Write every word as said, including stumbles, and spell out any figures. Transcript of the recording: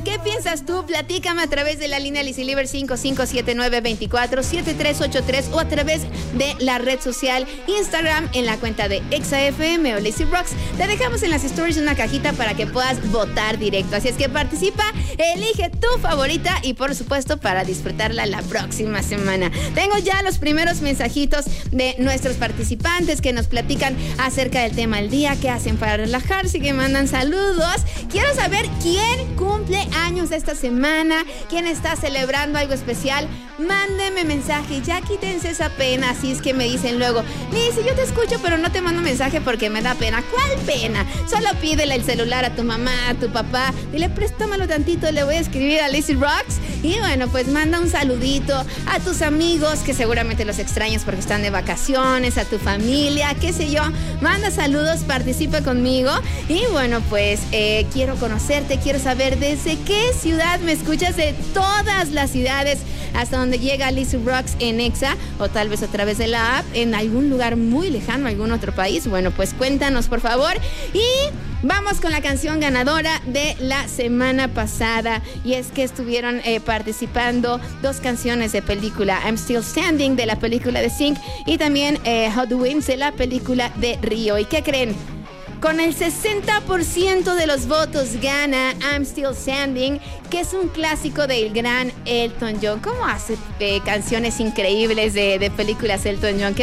Instagram. ¿Qué piensas tú? Platícame a través de la línea Lizzy cinco cinco siete nueve dos cuatro siete tres ocho tres o a través de la red social Instagram en la cuenta de Exa F M o Lizzy Rocks. Te dejamos en las stories una cajita para que puedas votar directo. Así es que participa, elige tu favorita y por supuesto para disfrutarla la próxima semana. Tengo ya los primeros mensajitos de nuestros participantes que nos platican acerca del tema del día, qué hacen para relajarse, que mandan saludos. Quiero saber quién cumple años esta semana, quién está celebrando algo especial. Mándeme mensaje, ya quítense esa pena. Así es que me dicen luego, Lizzy, yo te escucho pero no te mando mensaje porque me da pena. ¿Cuál pena? Solo pídele el celular a tu mamá, a tu papá, dile préstamelo tantito, le voy a escribir a Lizzy Rocks. Y bueno, pues manda un saludito a tus amigos que seguramente los extrañas porque están de vacaciones, a tu familia, qué sé yo. Manda saludos, participa conmigo. Y bueno, pues eh, quiero conocerte, quiero saber desde qué ciudad me escuchas, de todas las ciudades hasta donde llega Lizzy Rocks en Exa, o tal vez a través de la app en algún lugar muy lejano, algún otro país. Bueno, pues cuéntanos por favor. Y vamos con la canción ganadora de la semana pasada, y es que estuvieron eh, participando dos canciones de película, I'm Still Standing de la película de Sync y también eh, Hot Wings de la película de Río. ¿Y qué creen? Con el sesenta por ciento de los votos gana I'm Still Standing, que es un clásico del gran Elton John. ¿Cómo hace eh, canciones increíbles de, de películas Elton John?